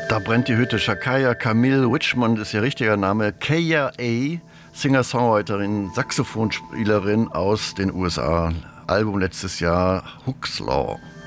Da brennt die Hütte. Shakaya Camille Richmond ist ihr richtiger Name. K.A., Singer-Songwriterin, Saxophonspielerin aus den USA. Album letztes Jahr, Hook's Law.